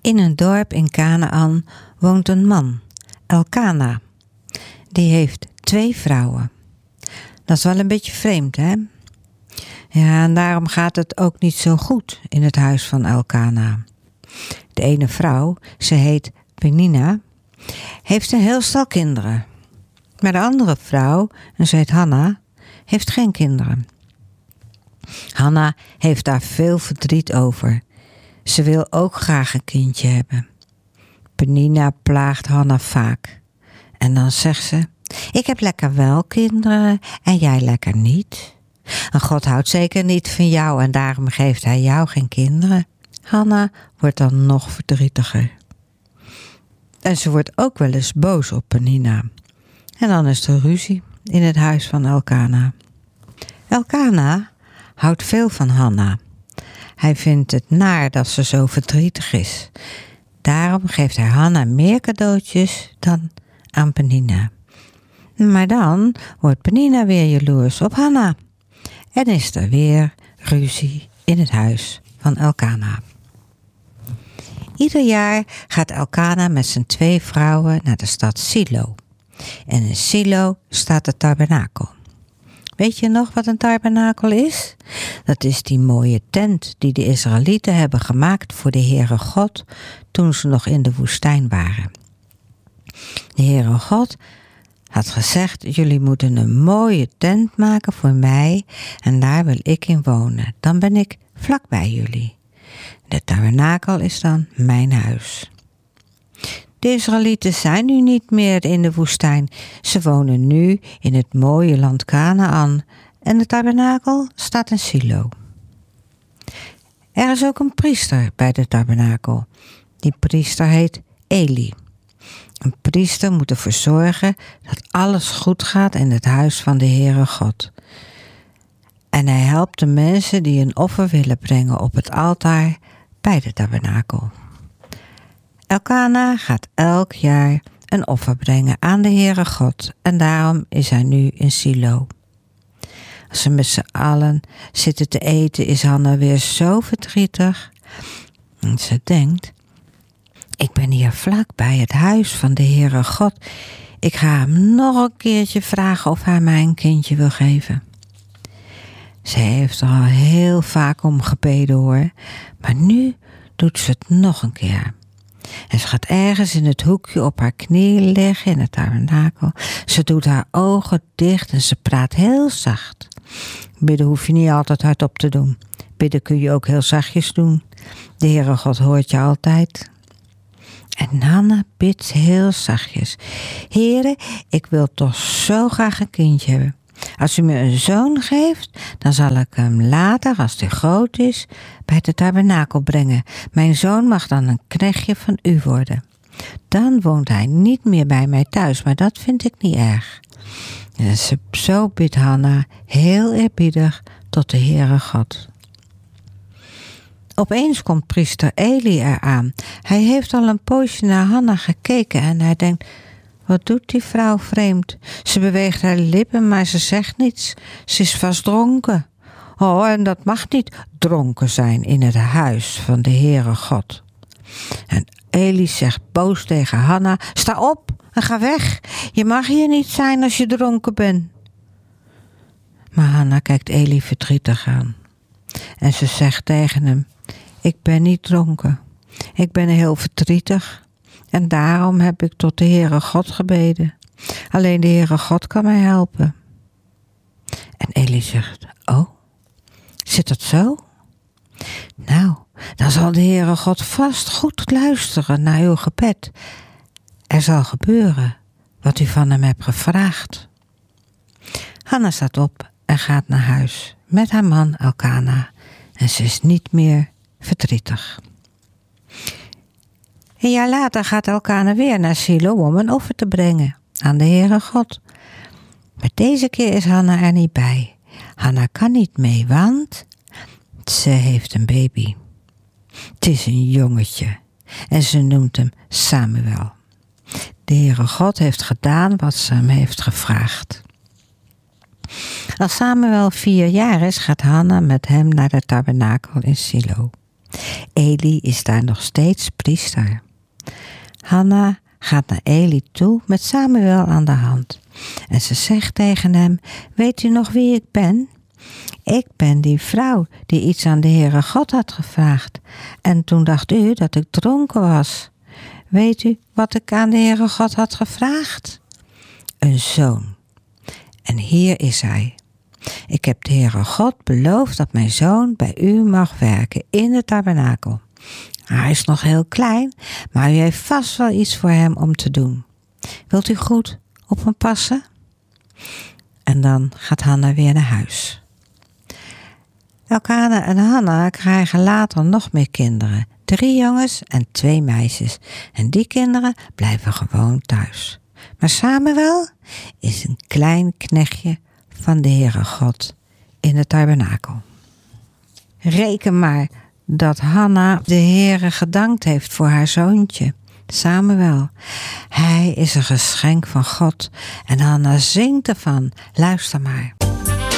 In een dorp in Kanaan woont een man, Elkana. Die heeft 2 vrouwen. Dat is wel een beetje vreemd, hè? Ja, en daarom gaat het ook niet zo goed in het huis van Elkana. De ene vrouw, ze heet Penina, heeft een heel stel kinderen. Maar de andere vrouw, en ze heet Hanna, heeft geen kinderen. Hanna heeft daar veel verdriet over. Ze wil ook graag een kindje hebben. Penina plaagt Hanna vaak. En dan zegt ze: ik heb lekker wel kinderen en jij lekker niet. En God houdt zeker niet van jou en daarom geeft hij jou geen kinderen. Hanna wordt dan nog verdrietiger. En ze wordt ook wel eens boos op Penina. En dan is er ruzie in het huis van Elkana. Elkana houdt veel van Hanna. Hij vindt het naar dat ze zo verdrietig is. Daarom geeft hij Hanna meer cadeautjes dan aan Penina. Maar dan wordt Penina weer jaloers op Hanna. En is er weer ruzie in het huis van Elkana. Ieder jaar gaat Elkana met zijn 2 vrouwen naar de stad Silo. En in Silo staat de tabernakel. Weet je nog wat een tabernakel is? Dat is die mooie tent die de Israëlieten hebben gemaakt voor de Heere God toen ze nog in de woestijn waren. De Heere God had gezegd: jullie moeten een mooie tent maken voor mij en daar wil ik in wonen. Dan ben ik vlak bij jullie. De tabernakel is dan mijn huis. De Israëlieten zijn nu niet meer in de woestijn. Ze wonen nu in het mooie land Kanaan en de tabernakel staat in Silo. Er is ook een priester bij de tabernakel. Die priester heet Eli. Een priester moet ervoor zorgen dat alles goed gaat in het huis van de Heere God. En hij helpt de mensen die een offer willen brengen op het altaar bij de tabernakel. Elkana gaat elk jaar een offer brengen aan de Heere God en daarom is hij nu in Silo. Als ze met z'n allen zitten te eten is Hanna weer zo verdrietig. En ze denkt: ik ben hier vlak bij het huis van de Heere God. Ik ga hem nog een keertje vragen of hij mij een kindje wil geven. Ze heeft er al heel vaak om gebeden hoor, maar nu doet ze het nog een keer. En ze gaat ergens in het hoekje op haar knieën liggen in het tabernakel. Ze doet haar ogen dicht en ze praat heel zacht. Bidden hoef je niet altijd hardop te doen. Bidden kun je ook heel zachtjes doen. De Heere God hoort je altijd. En Hanna bidt heel zachtjes: Heere, ik wil toch zo graag een kindje hebben. Als u me een zoon geeft, dan zal ik hem later, als hij groot is, bij de tabernakel brengen. Mijn zoon mag dan een knechtje van u worden. Dan woont hij niet meer bij mij thuis, maar dat vind ik niet erg. En zo bidt Hanna heel eerbiedig tot de Heere God. Opeens komt priester Eli eraan. Hij heeft al een poosje naar Hanna gekeken en hij denkt: wat doet die vrouw vreemd? Ze beweegt haar lippen, maar ze zegt niets. Ze is vast dronken. Oh, en dat mag niet dronken zijn in het huis van de Heere God. En Eli zegt boos tegen Hanna: sta op en ga weg. Je mag hier niet zijn als je dronken bent. Maar Hanna kijkt Eli verdrietig aan. En ze zegt tegen hem: ik ben niet dronken. Ik ben heel verdrietig. En daarom heb ik tot de Heere God gebeden. Alleen de Heere God kan mij helpen. En Eli zegt: oh, zit dat zo? Nou, dan zal de Heere God vast goed luisteren naar uw gebed. Er zal gebeuren wat u van hem hebt gevraagd. Hanna staat op en gaat naar huis met haar man Elkana. En ze is niet meer verdrietig. Een jaar later gaat Elkana weer naar Silo om een offer te brengen aan de Heere God. Maar deze keer is Hanna er niet bij. Hanna kan niet mee, want ze heeft een baby. Het is een jongetje en ze noemt hem Samuel. De Heere God heeft gedaan wat ze hem heeft gevraagd. Als Samuel 4 jaar is, gaat Hanna met hem naar de tabernakel in Silo. Eli is daar nog steeds priester. Hanna gaat naar Eli toe met Samuel aan de hand. En ze zegt tegen hem: weet u nog wie ik ben? Ik ben die vrouw die iets aan de Heere God had gevraagd. En toen dacht u dat ik dronken was. Weet u wat ik aan de Heere God had gevraagd? Een zoon. En hier is hij. Ik heb de Heere God beloofd dat mijn zoon bij u mag werken in de tabernakel. Hij is nog heel klein, maar u heeft vast wel iets voor hem om te doen. Wilt u goed op hem passen? En dan gaat Hanna weer naar huis. Elkana en Hanna krijgen later nog meer kinderen. 3 jongens en 2 meisjes. En die kinderen blijven gewoon thuis. Maar Samuel is een klein knechtje van de Heere God in de tabernakel. Reken maar dat Hanna de Heere gedankt heeft voor haar zoontje, Samuel. Hij is een geschenk van God en Hanna zingt ervan. Luister maar.